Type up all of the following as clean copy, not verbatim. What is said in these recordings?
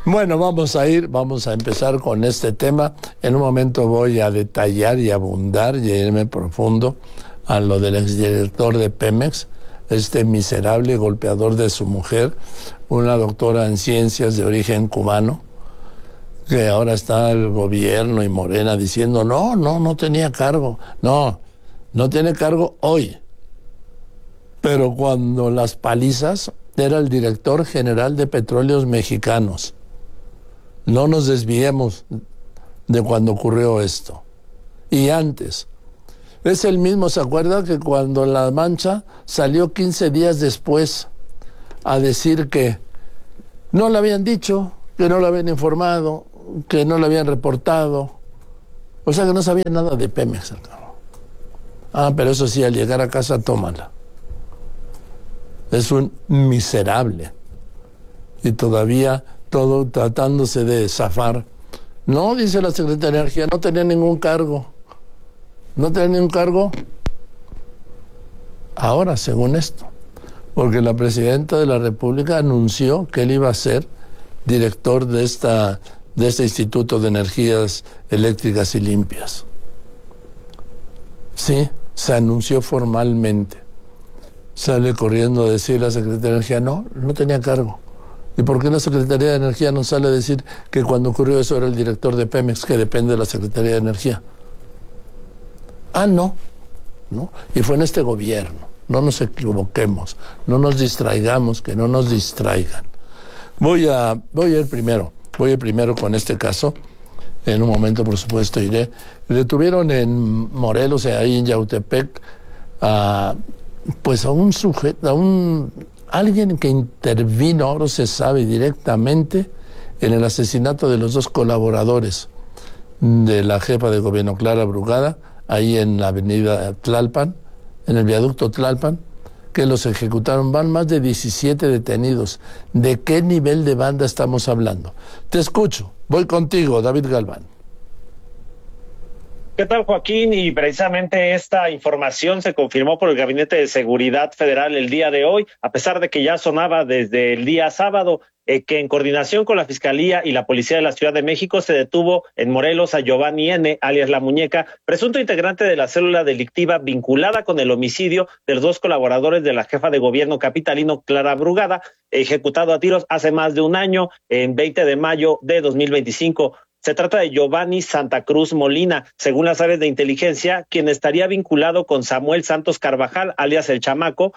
Bueno, vamos a empezar con este tema. En un momento voy a detallar y abundar y irme profundo a lo del exdirector de Pemex, este miserable golpeador de su mujer, una doctora en ciencias de origen cubano, que ahora está el gobierno y Morena diciendo, no tenía cargo. No tiene cargo hoy. Pero cuando las palizas, era el director general de Petróleos Mexicanos. No nos desviemos de cuando ocurrió esto. Y antes. Es el mismo, ¿se acuerda? Que cuando La Mancha salió 15 días después a decir que no le habían dicho, que no le habían informado, que no le habían reportado. O sea que no sabía nada de Pemex. Pero eso sí, al llegar a casa, tómala. Es un miserable. Y todavía todo tratándose de zafar. No, dice la Secretaría de Energía, no tenía ningún cargo. No tenía ningún cargo. Ahora, según esto. Porque la presidenta de la República anunció que él iba a ser director de este Instituto de Energías Eléctricas y Limpias. Sí, se anunció formalmente. Sale corriendo a decir la Secretaría de Energía, no tenía cargo. ¿Y por qué la Secretaría de Energía no sale a decir que cuando ocurrió eso era el director de Pemex, que depende de la Secretaría de Energía? No. Y fue en este gobierno. No nos equivoquemos, no nos distraigamos, que no nos distraigan. Voy a ir primero con este caso. En un momento, por supuesto, iré. Detuvieron en Morelos, ahí en Yautepec, a un sujeto, alguien que intervino, ahora se sabe directamente, en el asesinato de los 2 colaboradores de la jefa de gobierno, Clara Brugada, ahí en la avenida Tlalpan, en el viaducto Tlalpan, que los ejecutaron. Van más de 17 detenidos. ¿De qué nivel de banda estamos hablando? Te escucho. Voy contigo, David Galván. ¿Qué tal, Joaquín? Y precisamente esta información se confirmó por el Gabinete de Seguridad Federal el día de hoy, a pesar de que ya sonaba desde el día sábado, que en coordinación con la Fiscalía y la Policía de la Ciudad de México se detuvo en Morelos a Giovanni N., alias La Muñeca, presunto integrante de la célula delictiva vinculada con el homicidio de los 2 colaboradores de la jefa de gobierno capitalino, Clara Brugada, ejecutado a tiros hace más de un año, en 20 de mayo de 2025. Se trata de Giovanni Santa Cruz Molina, según las áreas de inteligencia, quien estaría vinculado con Samuel Santos Carvajal, alias El Chamaco,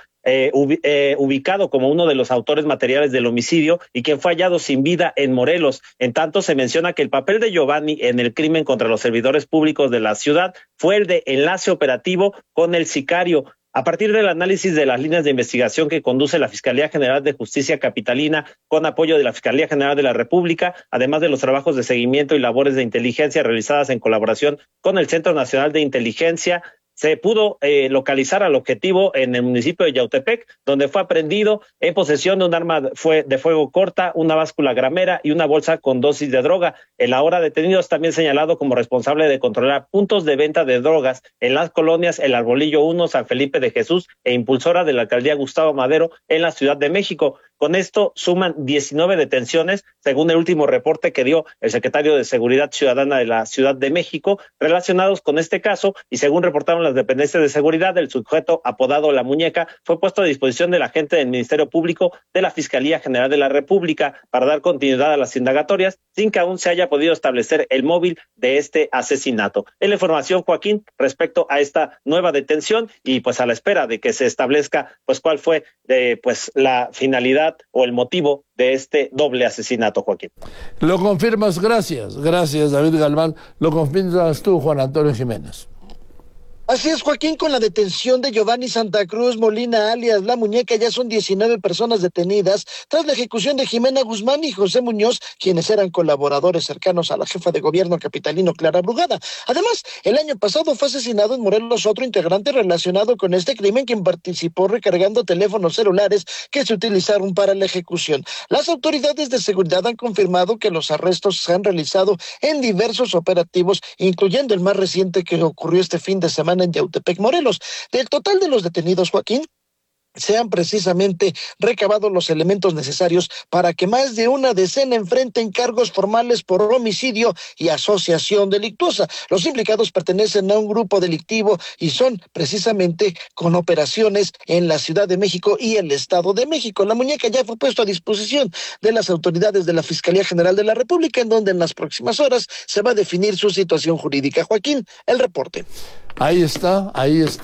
ubicado como uno de los autores materiales del homicidio y quien fue hallado sin vida en Morelos. En tanto, se menciona que el papel de Giovanni en el crimen contra los servidores públicos de la ciudad fue el de enlace operativo con el sicario. A partir del análisis de las líneas de investigación que conduce la Fiscalía General de Justicia Capitalina con apoyo de la Fiscalía General de la República, además de los trabajos de seguimiento y labores de inteligencia realizadas en colaboración con el Centro Nacional de Inteligencia, se pudo localizar al objetivo en el municipio de Yautepec, donde fue aprehendido en posesión de un arma de fuego corta, una báscula gramera y una bolsa con dosis de droga. El ahora detenido es también señalado como responsable de controlar puntos de venta de drogas en las colonias El Arbolillo 1, San Felipe de Jesús e impulsora de la alcaldía Gustavo Madero en la Ciudad de México. Con esto suman 19 detenciones, según el último reporte que dio el secretario de Seguridad Ciudadana de la Ciudad de México, relacionados con este caso, y según reportaron las dependencias de seguridad, el sujeto apodado La Muñeca fue puesto a disposición del agente del Ministerio Público de la Fiscalía General de la República para dar continuidad a las indagatorias, sin que aún se haya podido establecer el móvil de este asesinato. Es la información, Joaquín, respecto a esta nueva detención y pues a la espera de que se establezca pues cuál fue la finalidad o el motivo de este doble asesinato, Joaquín. Lo confirmas, gracias David Galván. Lo confirmas tú, Juan Antonio Jiménez. Así es, Joaquín, con la detención de Giovanni Santa Cruz Molina, alias La Muñeca, ya son 19 personas detenidas tras la ejecución de Jimena Guzmán y José Muñoz, quienes eran colaboradores cercanos a la jefa de gobierno capitalino Clara Brugada. Además, el año pasado fue asesinado en Morelos otro integrante relacionado con este crimen, quien participó recargando teléfonos celulares que se utilizaron para la ejecución. Las autoridades de seguridad han confirmado que los arrestos se han realizado en diversos operativos, incluyendo el más reciente que ocurrió este fin de semana en Yautepec, Morelos. Del total de los detenidos, Joaquín, sean precisamente recabados los elementos necesarios para que más de una decena enfrenten cargos formales por homicidio y asociación delictuosa. Los implicados pertenecen a un grupo delictivo y son precisamente con operaciones en la Ciudad de México y el Estado de México. La muñeca ya fue puesta a disposición de las autoridades de la Fiscalía General de la República, en donde en las próximas horas se va a definir su situación jurídica. Joaquín, el reporte. Ahí está.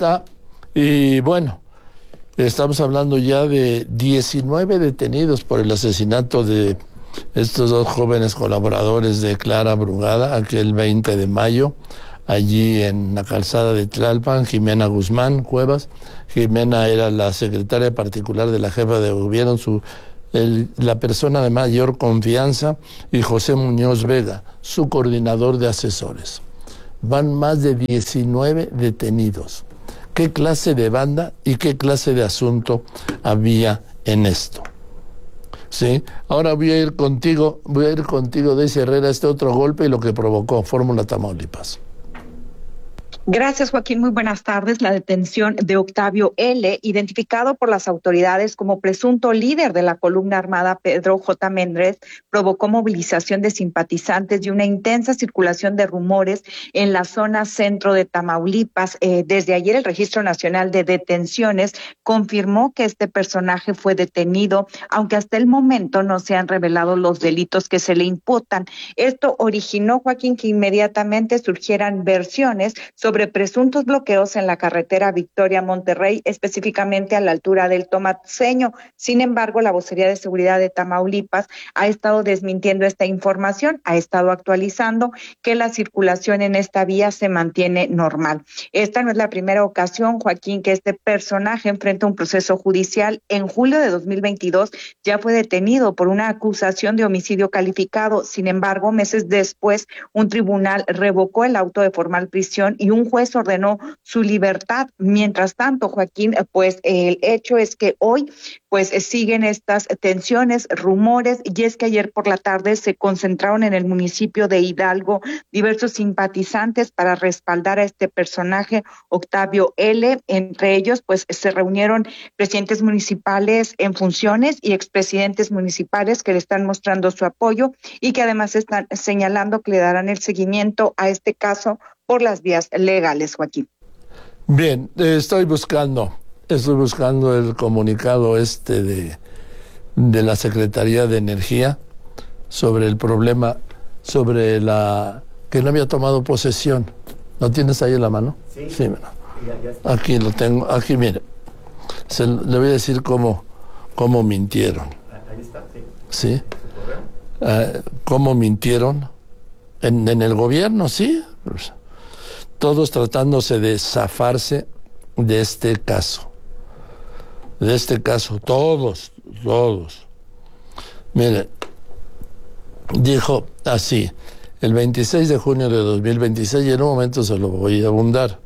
Y bueno, estamos hablando ya de 19 detenidos por el asesinato de estos dos jóvenes colaboradores de Clara Brugada, aquel 20 de mayo, allí en la calzada de Tlalpan. Jimena Guzmán Cuevas. Jimena era la secretaria particular de la jefa de gobierno, la persona de mayor confianza, y José Muñoz Vega, su coordinador de asesores. Van más de 19 detenidos. ¿Qué clase de banda y qué clase de asunto había en esto? ¿Sí? Ahora voy a ir contigo, Daisy Herrera, este otro golpe y lo que provocó Fórmula Tamaulipas. Gracias, Joaquín. Muy buenas tardes. La detención de Octavio L., identificado por las autoridades como presunto líder de la columna armada Pedro J. Méndez, provocó movilización de simpatizantes y una intensa circulación de rumores en la zona centro de Tamaulipas. Desde ayer, el Registro Nacional de Detenciones confirmó que este personaje fue detenido, aunque hasta el momento no se han revelado los delitos que se le imputan. Esto originó, Joaquín, que inmediatamente surgieran versiones sobre presuntos bloqueos en la carretera Victoria-Monterrey, específicamente a la altura del Tomatseño. Sin embargo, la Vocería de Seguridad de Tamaulipas ha estado desmintiendo esta información, ha estado actualizando que la circulación en esta vía se mantiene normal. Esta no es la primera ocasión, Joaquín, que este personaje enfrenta un proceso judicial. En julio de 2022 ya fue detenido por una acusación de homicidio calificado. Sin embargo, meses después, un tribunal revocó el auto de formal prisión y un juez ordenó su libertad. Mientras tanto, Joaquín, pues el hecho es que hoy pues siguen estas tensiones, rumores, y es que ayer por la tarde se concentraron en el municipio de Hidalgo diversos simpatizantes para respaldar a este personaje, Octavio L. Entre ellos, pues se reunieron presidentes municipales en funciones y expresidentes municipales que le están mostrando su apoyo y que además están señalando que le darán el seguimiento a este caso por las vías legales, Joaquín. Bien, estoy buscando el comunicado de la Secretaría de Energía sobre el problema, sobre que no había tomado posesión. ¿Lo tienes ahí en la mano? Sí. Sí, bueno. Ya. Aquí lo tengo, aquí mire. Le voy a decir cómo mintieron. Ahí está, sí. ¿Sí? ¿Cómo mintieron? En el gobierno, sí. Todos tratándose de zafarse de este caso. Todos. Mire, dijo así, el 26 de junio de 2026, y en un momento se lo voy a abundar.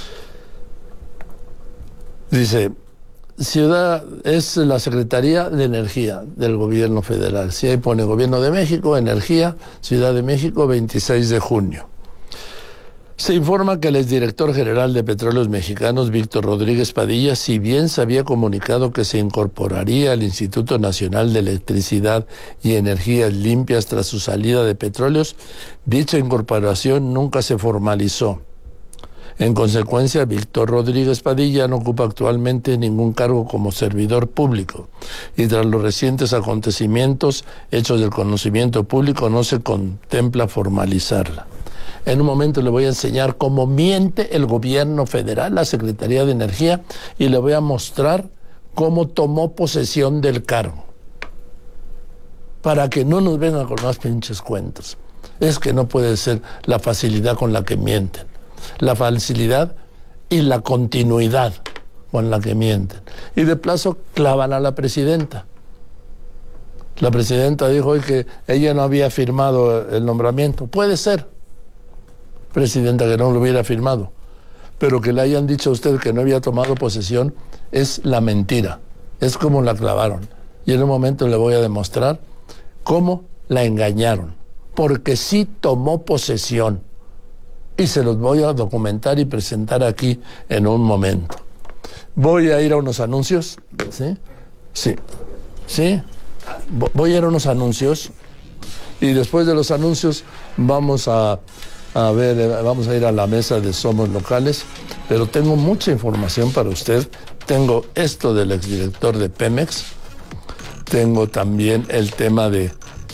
Dice, es la Secretaría de Energía del Gobierno Federal. Si ahí pone Gobierno de México, Energía, Ciudad de México, 26 de junio. Se informa que el exdirector general de Petróleos Mexicanos, Víctor Rodríguez Padilla, si bien se había comunicado que se incorporaría al Instituto Nacional de Electricidad y Energías Limpias tras su salida de Petróleos, dicha incorporación nunca se formalizó. En consecuencia, Víctor Rodríguez Padilla no ocupa actualmente ningún cargo como servidor público y tras los recientes acontecimientos hechos del conocimiento público no se contempla formalizarla. En un momento le voy a enseñar cómo miente el gobierno federal, la Secretaría de Energía, y le voy a mostrar cómo tomó posesión del cargo. Para que no nos vengan con más pinches cuentos. Es que no puede ser la facilidad con la que mienten. La facilidad y la continuidad con la que mienten. Y de plazo clavan a la presidenta. La presidenta dijo hoy que ella no había firmado el nombramiento. Puede ser, presidenta, que no lo hubiera firmado, pero que le hayan dicho a usted que no había tomado posesión es la mentira, es como la clavaron. Y en un momento le voy a demostrar cómo la engañaron, porque sí tomó posesión, y se los voy a documentar y presentar aquí en un momento. Voy a ir a unos anuncios, ¿sí? Sí. Voy a ir a unos anuncios y después de los anuncios vamos a ir a la mesa de Somos Locales, pero tengo mucha información para usted. Tengo esto del exdirector de Pemex, tengo también el tema del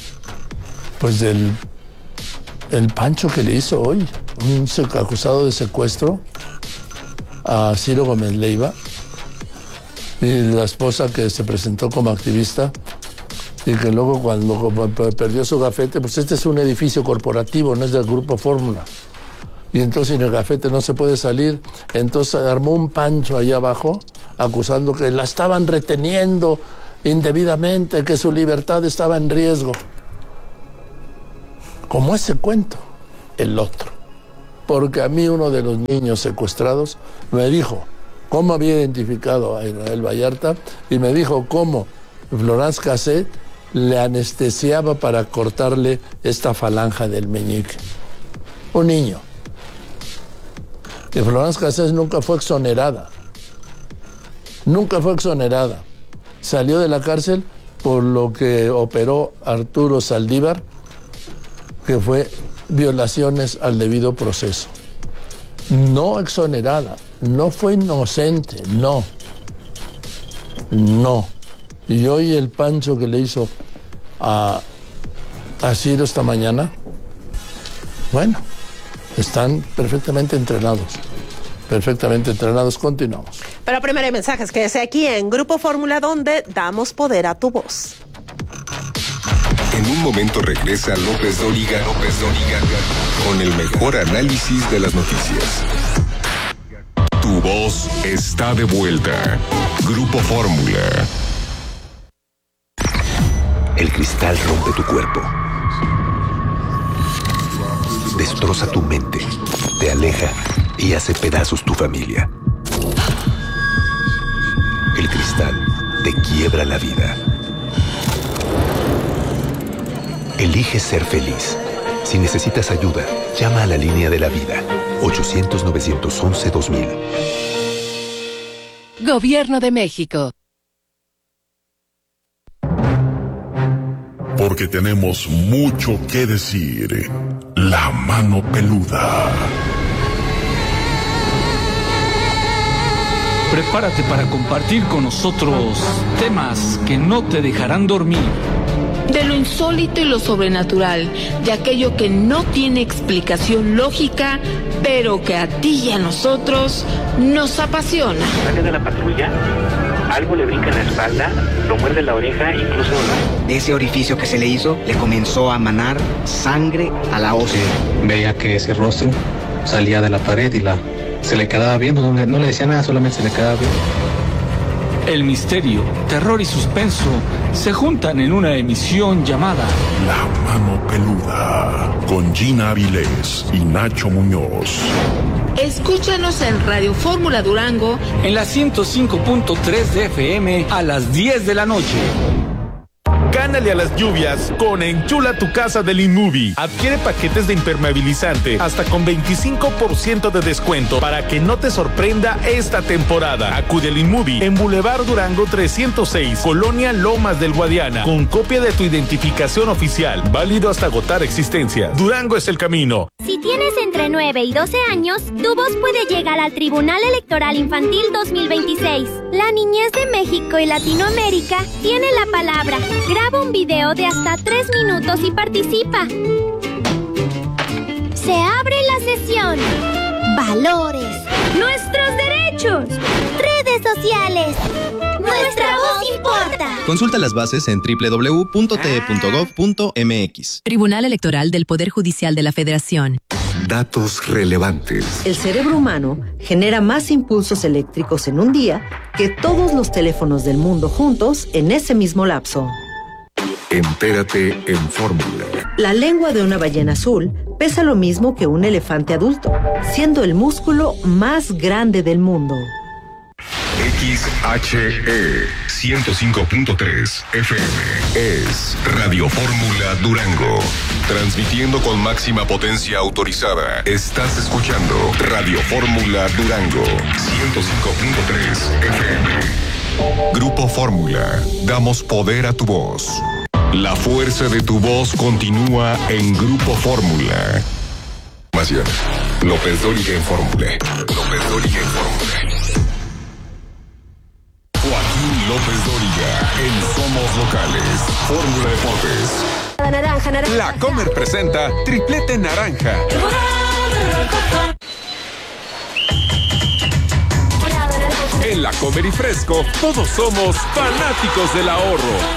pancho que le hizo hoy, un acusado de secuestro a Ciro Gómez Leiva, y la esposa que se presentó como activista y que luego cuando perdió su gafete, pues este es un edificio corporativo, no es del Grupo Fórmula, y entonces en el gafete no se puede salir, entonces armó un pancho allá abajo acusando que la estaban reteniendo indebidamente, que su libertad estaba en riesgo. Como ese cuento, el otro. Porque a mí uno de los niños secuestrados me dijo cómo había identificado a Israel Vallarta y me dijo cómo Florence Cassé le anestesiaba para cortarle esta falange del meñique. Un niño. Y Florence Cassé nunca fue exonerada. Nunca fue exonerada. Salió de la cárcel por lo que operó Arturo Saldívar, que fue violaciones al debido proceso. No exonerada, no fue inocente, no. Y hoy el pancho que le hizo a Ciro esta mañana, bueno, están perfectamente entrenados. Continuamos. Pero primero hay mensajes, quédese aquí en Grupo Fórmula, donde damos poder a tu voz. En un momento regresa López Dóriga con el mejor análisis de las noticias. Tu voz está de vuelta. Grupo Fórmula. El cristal rompe tu cuerpo. Destroza tu mente, te aleja y hace pedazos tu familia. El cristal te quiebra la vida. Elige ser feliz. Si necesitas ayuda, llama a la línea de la vida. 800-911-2000. Gobierno de México. Porque tenemos mucho que decir. La mano peluda. Prepárate para compartir con nosotros temas que no te dejarán dormir. De lo insólito y lo sobrenatural, de aquello que no tiene explicación lógica, pero que a ti y a nosotros nos apasiona. Sale de la patrulla, algo le brinca en la espalda, lo muerde la oreja, incluso... De ese orificio que se le hizo, le comenzó a manar sangre a la hoz. Veía que ese rostro salía de la pared y se le quedaba viendo, no le decía nada, solamente se le quedaba viendo. El misterio, terror y suspenso se juntan en una emisión llamada La Mano Peluda, con Gina Avilés y Nacho Muñoz. Escúchanos en Radio Fórmula Durango, en la 105.3 de FM a las 10 de la noche. Gánale a las lluvias con Enchula tu casa del InMovie. Adquiere paquetes de impermeabilizante hasta con 25% de descuento para que no te sorprenda esta temporada. Acude al InMovie en Boulevard Durango 306, Colonia Lomas del Guadiana, con copia de tu identificación oficial, válido hasta agotar existencia. Durango es el camino. Si tienes entre 9 y 12 años, tu voz puede llegar al Tribunal Electoral Infantil 2026. La niñez de México y Latinoamérica tiene la palabra. Graba un video de hasta 3 minutos y participa. Se abre la sesión. Valores. Nuestros derechos. Redes sociales. Nuestra voz importa. Consulta las bases en www.te.gov.mx. Tribunal Electoral del Poder Judicial de la Federación. Datos relevantes. El cerebro humano genera más impulsos eléctricos en un día que todos los teléfonos del mundo juntos en ese mismo lapso. Entérate en Fórmula. La lengua de una ballena azul pesa lo mismo que un elefante adulto, siendo el músculo más grande del mundo. XHE 105.3 FM. Es Radio Fórmula Durango. Transmitiendo con máxima potencia autorizada. Estás escuchando Radio Fórmula Durango. 105.3 FM. Grupo Fórmula. Damos poder a tu voz. La fuerza de tu voz continúa en Grupo Fórmula. López Dóriga en Fórmula. López Dóriga en Fórmula. Joaquín López Dóriga en Somos Locales. Fórmula Deportes. Naranja. La Comer presenta Triplete Naranja. En La Comer y Fresco, todos somos fanáticos del ahorro.